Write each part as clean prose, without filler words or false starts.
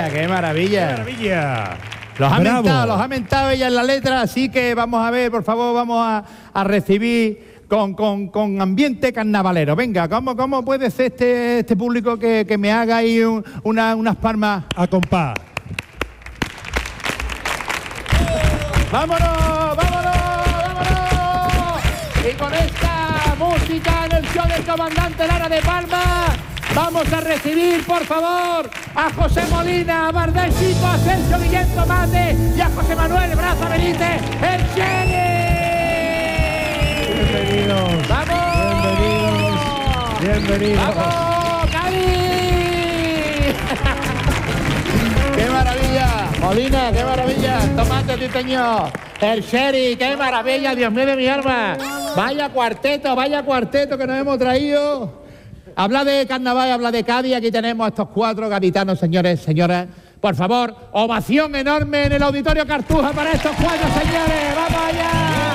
qué maravilla. ¡Qué maravilla! Los ha mentado ella en la letra, así que vamos a ver, por favor, vamos a recibir con ambiente carnavalero. Venga, ¿cómo puede ser este público que me haga ahí unas palmas? A compás. ¡Vámonos, vámonos, vámonos! Y con esta música en el show del comandante Lara de Palma, vamos a recibir, por favor, a José Molina, a Bardel Chico, a Sergio Guillén Tomate y a José Manuel Braza Benítez, el Cheri. Bienvenidos. ¡Vamos! Bienvenidos. ¡Vamos, Cádiz! ¡Qué maravilla! Molina, qué maravilla. Tomate, Titeño. El Cheri, qué maravilla, Dios mío de mi alma. Vaya cuarteto que nos hemos traído. Habla de carnaval, habla de Cádiz. Aquí tenemos a estos 4 gaditanos, señores, señoras. Por favor, ovación enorme en el Auditorio Cartuja para estos 4 señores. ¡Vamos allá!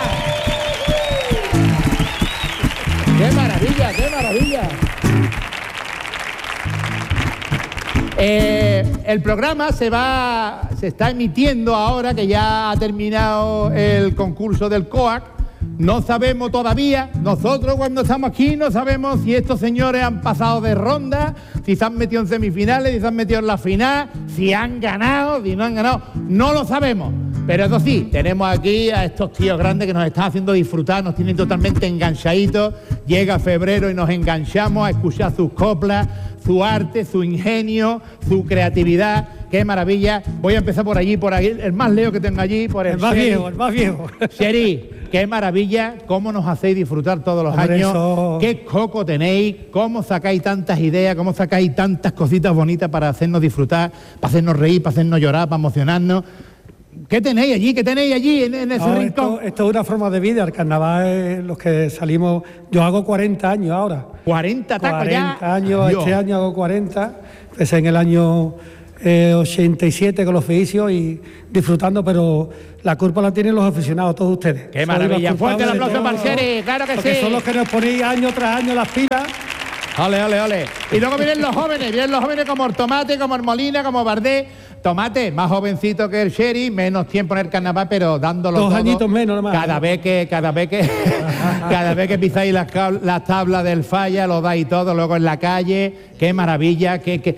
¡Qué maravilla, qué maravilla! El programa se está emitiendo ahora que ya ha terminado el concurso del COAC. No sabemos todavía, nosotros cuando estamos aquí no sabemos si estos señores han pasado de ronda, si se han metido en semifinales, si se han metido en la final, si han ganado, si no han ganado, no lo sabemos. Pero eso sí, tenemos aquí a estos tíos grandes que nos están haciendo disfrutar, nos tienen totalmente enganchaditos. Llega febrero y nos enganchamos a escuchar sus coplas, su arte, su ingenio, su creatividad. ¡Qué maravilla! Voy a empezar por allí, el más leo que tengo allí, por el más viejo, el más viejo. Cheri, qué maravilla, cómo nos hacéis disfrutar todos los años, qué coco tenéis, cómo sacáis tantas ideas, cómo sacáis tantas cositas bonitas para hacernos disfrutar, para hacernos reír, para hacernos llorar, para emocionarnos. ¿Qué tenéis allí? ¿Qué tenéis allí en ese rincón? Esto es una forma de vida. El carnaval es los que salimos. Yo hago 40 años ahora. 40 tacos ya. 40 años, Dios. Este año hago 40. Empecé en el año 87 con los oficios y disfrutando, pero la culpa la tienen los aficionados, todos ustedes. ¡Qué maravilla! Fuerte el aplauso para Cheri, claro que sí. Son los que nos ponéis año tras año las pilas. Ole, ole, ole. Y luego vienen los jóvenes como el Tomate, como el Molina, como Bardé. Tomate, más jovencito que el Cheri, menos tiempo en el carnaval, pero dándolo 2 todo. añitos menos, nomás. Cada vez que pisáis las tablas del falla, lo dais todo, luego en la calle. ¡Qué maravilla!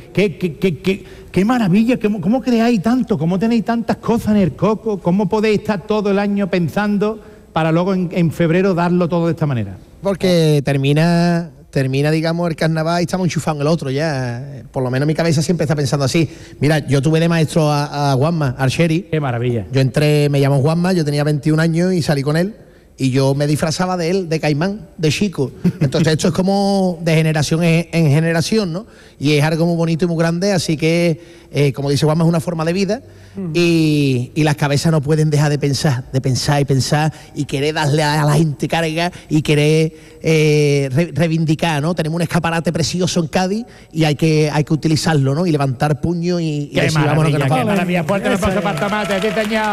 ¡Qué maravilla! ¿Cómo creáis tanto? ¿Cómo tenéis tantas cosas en el coco? ¿Cómo podéis estar todo el año pensando para luego en febrero darlo todo de esta manera? Porque termina, digamos, el carnaval y estamos enchufados en el otro ya. Por lo menos mi cabeza siempre está pensando así. Mira, yo tuve de maestro a Juanma, al Cheri. ¡Qué maravilla! Yo entré, me llamo Juanma, yo tenía 21 años y salí con él. Y yo me disfrazaba de él, de Caimán, de chico. Entonces esto es como de generación en generación, ¿no? Y es algo muy bonito y muy grande, así que, como dice Juanma, es una forma de vida. Y las cabezas no pueden dejar de pensar y pensar y querer darle a la gente carga y querer reivindicar, ¿no? Tenemos un escaparate precioso en Cádiz y hay que utilizarlo, ¿no? Y levantar puño y ¡qué decir, maravilla, vámonos, que nos qué vamos. maravilla! Fuerte el aplauso para Tomate, Titeño.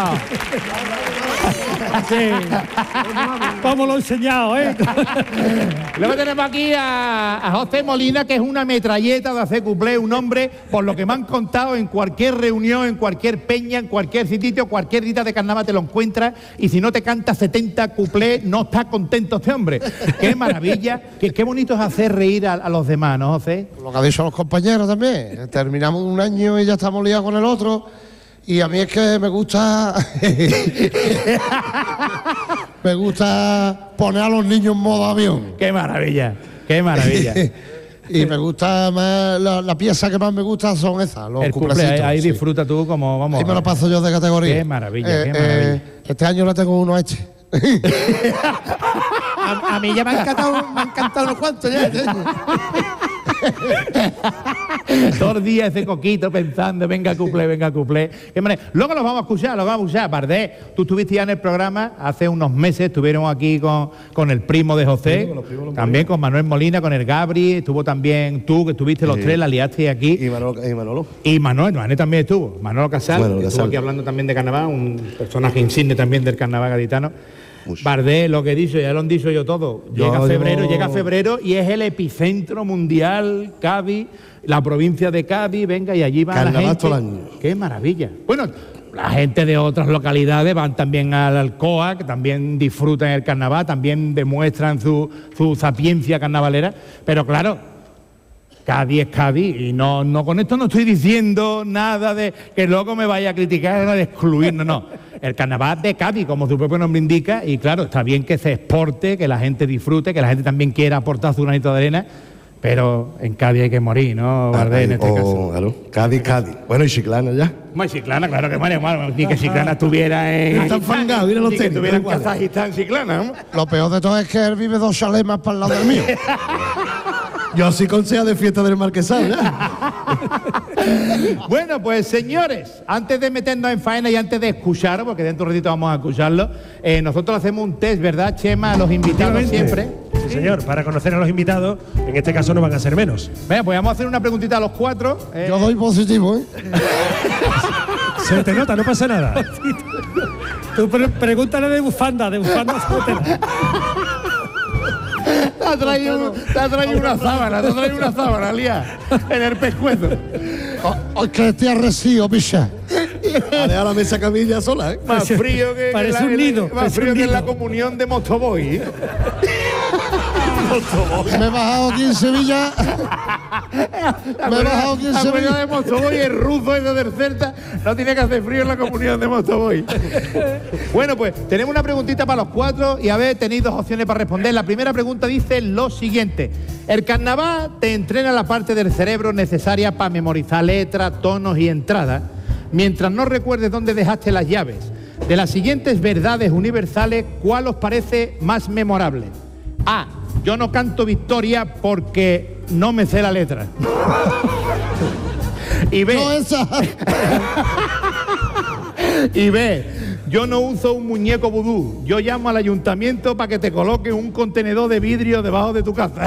Sí. Vamos lo enseñado, ¿eh? Luego tenemos aquí a José Molina, que es una metralleta de hacer cuplé, un hombre, por lo que me han contado, en cualquier reunión, en cualquier peña, en cualquier sitio, cualquier día de carnaval te lo encuentras, y si no te canta 70 cuplés, no está contento este hombre. ¡Qué maravilla! Qué bonito es hacer reír a los demás, ¿no, José? Lo que han dicho los compañeros también. Terminamos un año y ya estamos liados con el otro. Y a mí es que me gusta poner a los niños en modo avión. ¡Qué maravilla! ¡Qué maravilla! Y me gusta más, la pieza que más me gusta son esas, los cuplecitos. Ahí sí. Disfruta tú como vamos. Ahí me lo paso yo de categoría. ¡Qué maravilla! ¡Qué maravilla! Este año le tengo uno a este. A mí ya me han encantado unos cuantos ya. Todos los días ese coquito pensando, venga cuplé. Luego los vamos a escuchar, Bardé. Tú estuviste ya en el programa hace unos meses, estuvieron aquí con el primo de José, también con Manuel Molina, con el Gabri, estuvo también tú, que estuviste los tres, la liaste aquí. Y Manolo. Y Manuel también estuvo, Manolo Casal, que estuvo aquí hablando también de carnaval, un personaje insigne también del carnaval gaditano. Bardé, lo que dice, ya lo han dicho yo todo. Llega febrero y es el epicentro mundial, Cádiz, la provincia de Cádiz, venga, y allí va la gente. Todo el año. ¡Qué maravilla! Bueno, la gente de otras localidades van también al Alcoa, que también disfrutan el carnaval, también demuestran su sapiencia carnavalera, pero claro, Cádiz es Cádiz, y no con esto no estoy diciendo nada de que luego me vaya a criticar, de excluirnos, no. El carnaval de Cádiz, como su propio nombre indica, y claro, está bien que se exporte, que la gente disfrute, que la gente también quiera aportar su granito de arena, pero en Cádiz hay que morir, ¿no, Bardé, en este caso? Claro, Cádiz. Bueno, y Chiclana ya. Bueno, Chiclana, claro que bueno, ni que Chiclana estuviera en... Están fangados, mira los ni que tenis. estuviera en Kazajistán, Chiclana, ¿no? Lo peor de todo es que él vive 2 chalés más para el lado del mío. Yo sí consejo de fiesta del Marquesado, ya. Bueno, pues señores, antes de meternos en faena y antes de escuchar, porque dentro de un ratito vamos a escucharlo, nosotros hacemos un test, ¿verdad, Chema? A los invitados siempre. Sí, señor, para conocer a los invitados, en este caso no van a ser menos. Venga, pues vamos a hacer una preguntita a los 4. Yo doy positivo, ¿eh? Se te nota, no pasa nada. Tú pregúntale de bufanda suétera. Te ha traído una sábana, Lía, en el pescuezo. Que esté arrecido, picha. A dejar la mesa camilla sola, ¿eh? Más frío que Parece un nido. Más frío que en la comunión de Mostoboy. Me he bajado aquí en Sevilla. Me he bajado aquí en La Sevilla. comunidad de Mostoboy, el ruso ese del Celta, no tiene que hacer frío en la comunión de Mostoboy. Bueno, pues tenemos una preguntita para los 4 y a ver, tenéis 2 opciones para responder. La primera pregunta dice lo siguiente: el carnaval te entrena la parte del cerebro necesaria para memorizar letras, tonos y entradas, mientras no recuerdes dónde dejaste las llaves. De las siguientes verdades universales, ¿cuál os parece más memorable? A. Yo no canto victoria porque no me sé la letra. Y B. No, esa. Y B. Yo no uso un muñeco vudú. Yo llamo al ayuntamiento para que te coloque un contenedor de vidrio debajo de tu casa.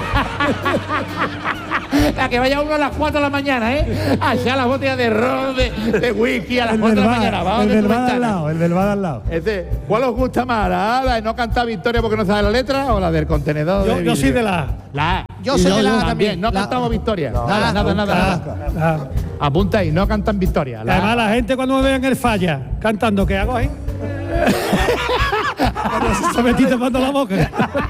A que vaya uno a las 4 de la mañana, ¿eh? Allá las botellas de ron, de whisky a las 4 de la mañana. El del bar al lado. ¿Cuál os gusta más? ¿La de no cantar victoria porque no sabe la letra o la del contenedor de vidrio? Yo soy de la La Yo soy de la también. No cantamos victoria. Nada. Apunta ahí, no cantan victoria. Además, la gente cuando me ve en el falla cantando, ¿qué hago ahí? Se me quita tapando la boca.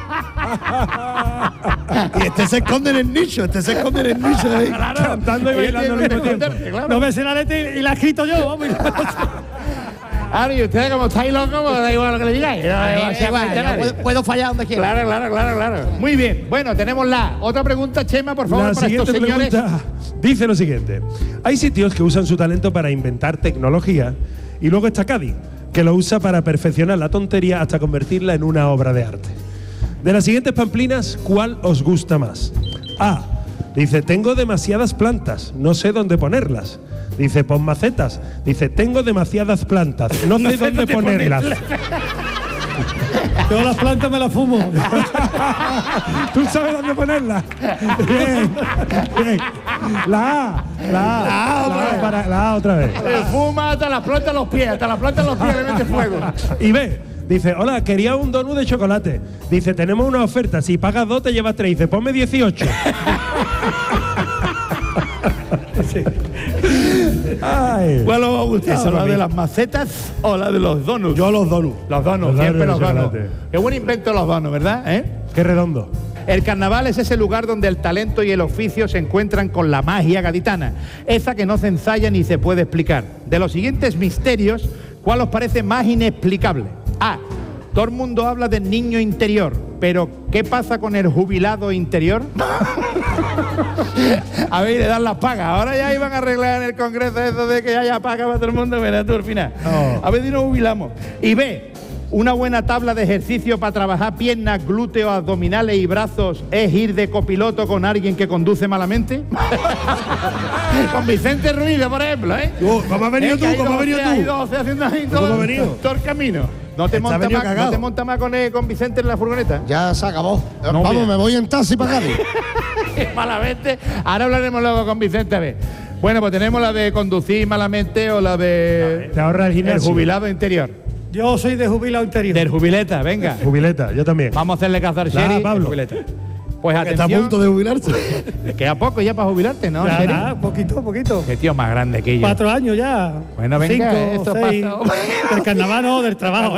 Y este se esconde en el nicho, ahí. Claro, Cantando y bailando al mismo tiempo. Claro. No me sé la letra y la he escrito yo, vamos. Ahora, y ustedes como estáis locos, pues da igual lo que le digáis. Puedo fallar donde quiera. Claro. Muy bien. Bueno, tenemos otra pregunta, Chema, por favor, La para estos siguiente señores. pregunta dice lo siguiente: hay sitios que usan su talento para inventar tecnología, y luego está Cádiz, que lo usa para perfeccionar la tontería hasta convertirla en una obra de arte. De las siguientes pamplinas, ¿cuál os gusta más? A. Dice, tengo demasiadas plantas, no sé dónde ponerlas. Dice, pon macetas. Dice, tengo demasiadas plantas, no sé dónde ponerlas. Todas las plantas me las fumo. ¿Tú sabes dónde ponerlas? Bien. La A otra vez. Fuma hasta las plantas de los pies, le mete fuego. Y B. Dice, hola, quería un donut de chocolate. Dice, tenemos una oferta, si pagas 2 te llevas 3. Dice, ponme 18. Sí. Ay. ¿Cuál os ha gustado? ¿La de las macetas o la de los donuts? Yo los donuts. Los donuts, siempre los donuts. Qué buen invento los donuts, ¿verdad? Qué redondo. El carnaval es ese lugar donde el talento y el oficio se encuentran con la magia gaditana, esa que no se ensaya ni se puede explicar. De los siguientes misterios, ¿cuál os parece más inexplicable? A. Todo el mundo habla del niño interior, pero ¿qué pasa con el jubilado interior? A ver, le dan las pagas. Ahora ya iban a arreglar en el Congreso eso de que haya paga para todo el mundo, verás tú al final. A ver si nos jubilamos. Y B. Una buena tabla de ejercicio para trabajar piernas, glúteos, abdominales y brazos es ir de copiloto con alguien que conduce malamente. Con Vicente Ruiz, por ejemplo, ¿eh? ¿Cómo has venido tú? ¿Cómo has venido? Todo el camino. ¿No te montas más con Vicente en la furgoneta? Ya se acabó. No, Vamos, mira. me voy en taxi para Cádiz. Malamente. Ahora hablaremos luego con Vicente a ver. Bueno, pues tenemos la de conducir malamente o la de Te ahorra el gimnasio. jubilado interior. Yo soy de jubilado interior. Del jubileta, venga. Jubileta, yo también. Vamos a hacerle caso al Nada, Sherry. Pablo. Jubileta. Pues Que está a atención. punto de jubilarse. Le queda poco ya para jubilarte, ¿no, Ya, Sherry? nada, poquito. Qué tío más grande que yo. 4 años ya. Bueno, venga, 5, esto 6. pasa. Del carnaval no, del trabajo.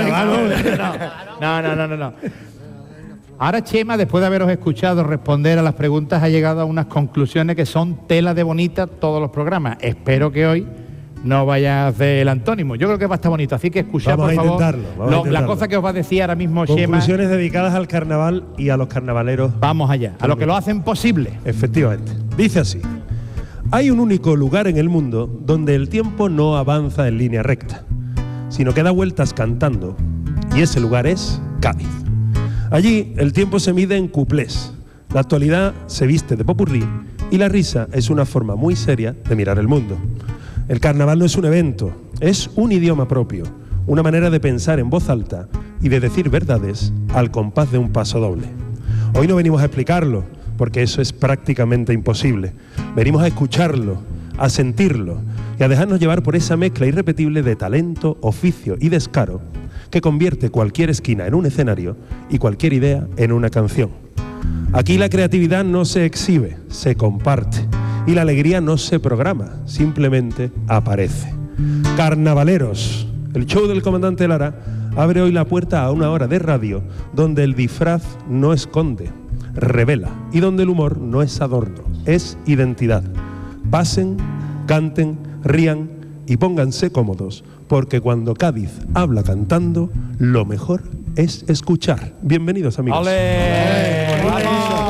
No. Ahora Chema, después de haberos escuchado responder a las preguntas, ha llegado a unas conclusiones que son tela de bonita todos los programas. Espero que hoy no vaya a hacer el antónimo. Yo creo que va a estar bonito, así que escuchad, Vamos por a favor, intentarlo, vamos a la intentarlo. cosa que os va a decir ahora mismo Chema. Conclusiones dedicadas al carnaval y a los carnavaleros. Vamos allá, a lo que lo hacen posible. Efectivamente. Dice así. Hay un único lugar en el mundo donde el tiempo no avanza en línea recta, sino que da vueltas cantando, y ese lugar es Cádiz. Allí el tiempo se mide en cuplés, la actualidad se viste de popurrí y la risa es una forma muy seria de mirar el mundo. El carnaval no es un evento, es un idioma propio, una manera de pensar en voz alta y de decir verdades al compás de un paso doble. Hoy no venimos a explicarlo, porque eso es prácticamente imposible. Venimos a escucharlo, a sentirlo y a dejarnos llevar por esa mezcla irrepetible de talento, oficio y descaro que convierte cualquier esquina en un escenario y cualquier idea en una canción. Aquí la creatividad no se exhibe, se comparte y la alegría no se programa, simplemente aparece. Carnavaleros, el show del comandante Lara abre hoy la puerta a una hora de radio donde el disfraz no esconde, revela y donde el humor no es adorno, es identidad. Pasen, canten, rían y pónganse cómodos, porque cuando Cádiz habla cantando, lo mejor es escuchar. Bienvenidos, amigos. ¡Ole! ¡Vamos!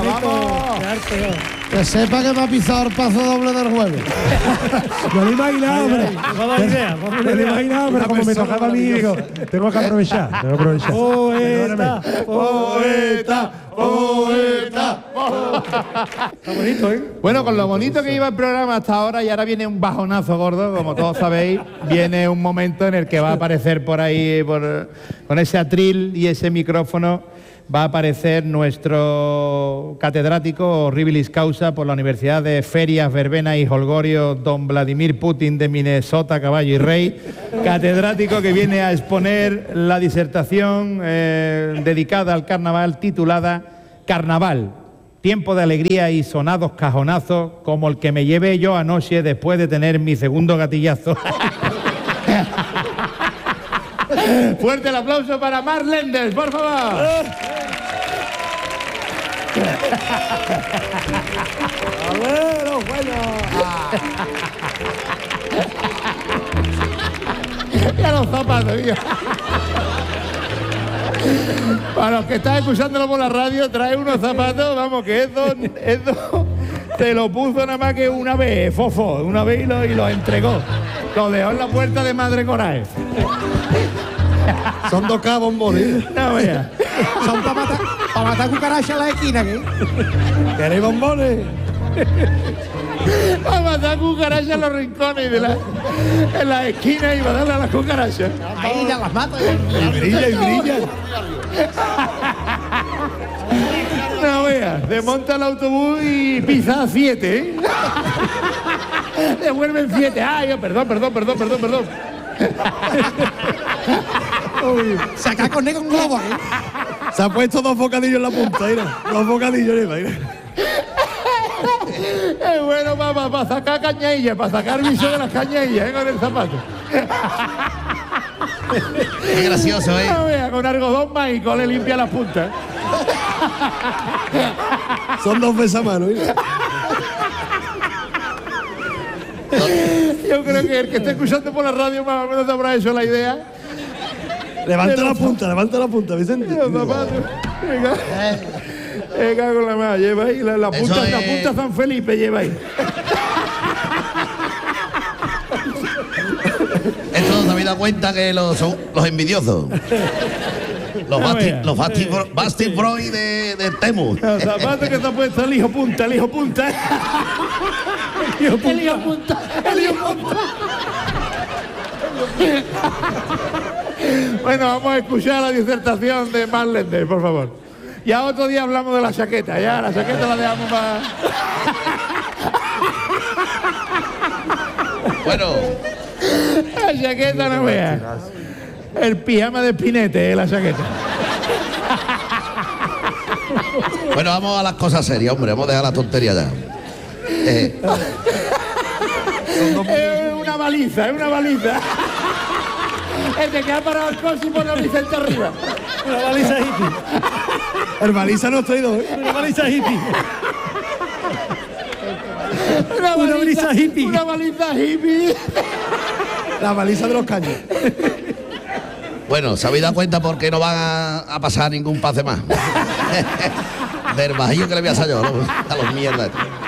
Que sepa que me ha pisado el paso doble del jueves. Me lo imaginaba, hombre. Me lo imaginaba, pero como me tocaba a mí, digo, tengo que aprovechar. Poeta. Está bonito, ¿eh? Bueno, con lo bonito que iba el programa hasta ahora, y ahora viene un bajonazo gordo, como todos sabéis, viene un momento en el que va a aparecer por ahí, con ese atril y ese micrófono, va a aparecer nuestro catedrático Horribilis Causa por la Universidad de Ferias, Verbena y Holgorio, don Vladimir Putin de Minnesota, caballo y rey, catedrático que viene a exponer la disertación dedicada al carnaval, titulada Carnaval, tiempo de alegría y sonados cajonazos como el que me llevé yo anoche después de tener mi segundo gatillazo. Fuerte el aplauso para Marc Lenders, por favor. Ya los zapatos, tío. Para los que están escuchándolo por la radio, trae unos zapatos, vamos, que eso te lo puso nada más que una vez, Fofo, una vez y lo entregó. Lo dejó en la puerta de Madre Coraje. Son 2K bombones. No veas. Son para matar cucarachas en la esquina aquí. ¿Queréis bombones? Va a matar cucarachas en los rincones en la esquina y va a darle a las cucarachas. Ahí ya las mato. Y brilla. No veas, desmonta el autobús y pisa 7, ¿eh? Devuelven 7. Ay, perdón. Saca con negro un globo aquí. Se ha puesto 2 bocadillos en la punta, mira. 2 bocadillos, mira. Es bueno para sacar cañailla, para sacar viso de las cañaillas, con el zapato. Qué gracioso, ¿eh? No veas, con algodón mágico le limpia las puntas. Son 2 besamanos, mira. Yo creo que el que esté escuchando por la radio más o menos habrá hecho la idea. Levanta la punta, Vicente. Los zapatos. Venga con la mano, lleva ahí la punta San Felipe, lleva ahí. Esto se habéis dado cuenta que los envidiosos. Los Basti Freud de Temu. Los zapatos que se ha puesto el hijo punta. El hijo punta. Bueno, vamos a escuchar la disertación de Marc Lenders, por favor. Ya otro día hablamos de la chaqueta, ya la chaqueta la dejamos para... Bueno, La chaqueta no veas. El pijama de Spinete, la chaqueta. Bueno, vamos a las cosas serias, hombre. Vamos a dejar la tontería ya. Es una baliza, es una baliza. El de que ha parado el coche y pone el Vicente arriba. Una baliza hippie. El baliza no estoy dos. Una baliza hippie. Una baliza hippie. Una baliza hippie. La baliza de los caños. Bueno, ¿se habéis dado cuenta por qué no van a pasar ningún pase más? Del bajillo que le voy a hacer yo, ¿no? A los mierdas.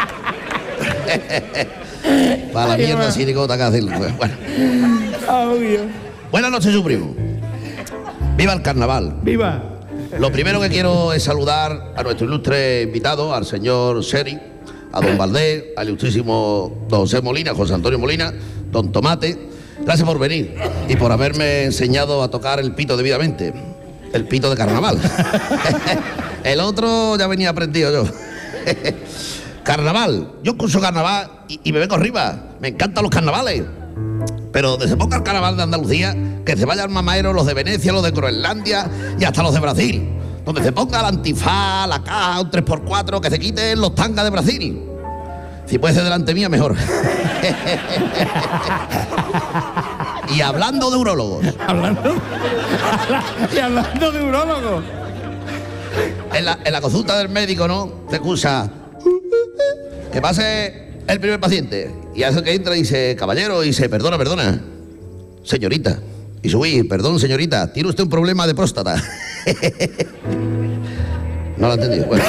Para la mierda siricota que decirlo. Bueno. Buenas noches, su primo. ¡Viva el carnaval! ¡Viva! Lo primero que quiero es saludar a nuestro ilustre invitado, al señor Seri, a don Valdés, al ilustrísimo don José Molina, José Antonio Molina, don Tomate. Gracias por venir y por haberme enseñado a tocar el pito debidamente. El pito de carnaval. El otro ya venía aprendido yo. Carnaval. Yo escucho carnaval y me vengo arriba. Me encantan los carnavales. Pero desde poca el carnaval de Andalucía, que se vayan mamaeros los de Venecia, los de Groenlandia y hasta los de Brasil. Donde se ponga la antifaz, la caja, un 3x4, que se quiten los tangas de Brasil. Si puede ser delante mía, mejor. Y hablando de urólogos. Hablando de urólogos. En la consulta del médico, ¿no? Se escucha. Que pase el primer paciente. Y a eso que entra dice, caballero, y dice, perdona. Señorita. Y subí, perdón, señorita, tiene usted un problema de próstata. No lo he entendido. Bueno.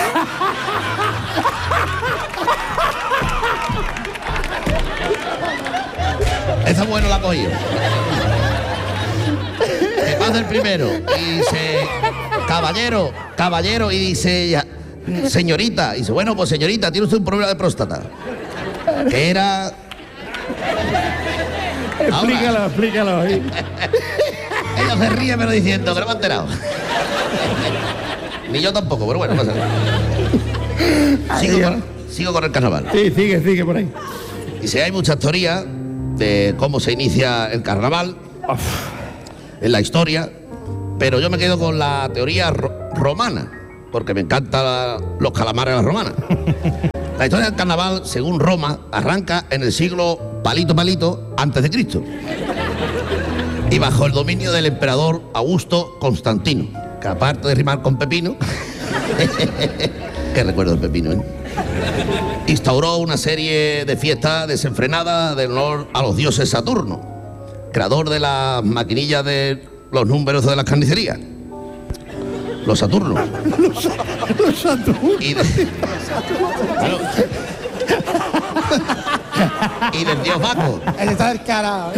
Esa bueno la ha cogido. Que pasa el primero. Y dice, caballero, y dice ella, señorita. Y dice, bueno, pues señorita, tiene usted un problema de próstata. Que era. Explícalo. ¿Sí? Ella se ríe, pero diciendo que no me ha enterado. Ni yo tampoco, pero bueno, pasa nada. Sigo con el carnaval. Sí, sigue por ahí. Y si hay muchas teorías de cómo se inicia el carnaval en la historia, pero yo me quedo con la teoría romana, porque me encantan los calamares a la romana. La historia del carnaval, según Roma, arranca en el siglo palito antes de Cristo y bajo el dominio del emperador Augusto Constantino, que aparte de rimar con pepino, que recuerdo el pepino, ¿eh? Instauró una serie de fiestas desenfrenadas de honor a los dioses Saturno, creador de las maquinillas de los números de las carnicerías. Los Saturnos. Los Saturnos. Y del dios Baco. Él está del carajo.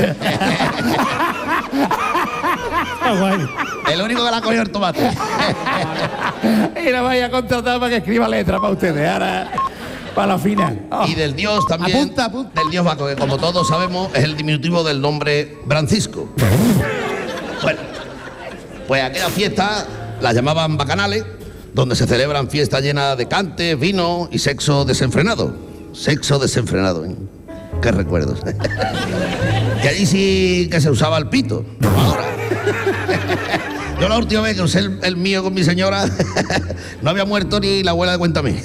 El único que la ha cogido el tomate. Y la vaya a contratar para que escriba letras para ustedes. Ahora, para la final. Oh. Y del dios también. Apunta. Del dios Baco, que como todos sabemos es el diminutivo del nombre Francisco. Bueno, pues aquella fiesta la llamaban bacanales, donde se celebran fiestas llenas de cantes, vino y sexo desenfrenado. Sexo desenfrenado, ¿eh? Qué recuerdos. Que allí sí que se usaba el pito, como ahora. Yo la última vez que usé el mío con mi señora, no había muerto ni la abuela de Cuéntame.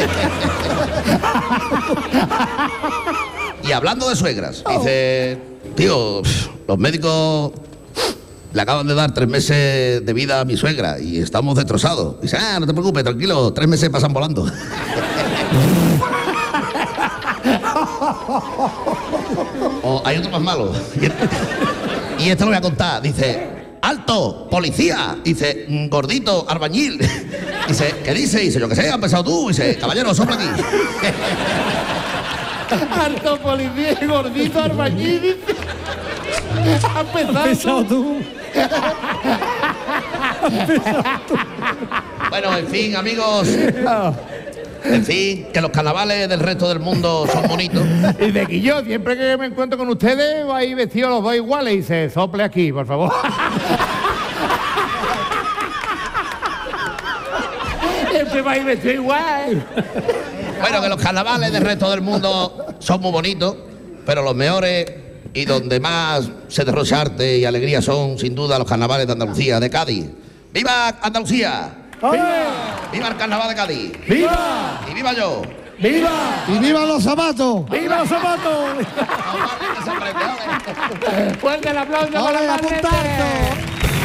Y hablando de suegras, dice, tío, los médicos le acaban de dar 3 meses de vida a mi suegra y estamos destrozados. Dice, no te preocupes, tranquilo, 3 meses pasan volando. O hay otro más malo. Y esto lo voy a contar. Dice, alto, policía. Dice, gordito, albañil. Dice, ¿qué dice? Dice, yo qué sé, has pensado tú. Dice, caballero, sopla aquí. Alto, policía, gordito, albañil. Has pensado tú. Bueno, en fin, amigos. En fin, que los carnavales del resto del mundo son bonitos. Y de que yo, siempre que me encuentro con ustedes, vais vestidos los dos iguales y se sople aquí, por favor. Siempre vais vestidos igual. Bueno, que los carnavales del resto del mundo son muy bonitos, pero los mejores y donde más se derrocha arte y alegría son, sin duda, los carnavales de Andalucía, de Cádiz. ¡Viva Andalucía! ¡Viva el carnaval de Cádiz! ¡Viva! ¡Y viva yo! ¡Viva! ¡Y viva los zapatos! ¡Viva los zapatos! ¡Fuerte Fuerte el aplauso para ¡Ole, la a puntazo!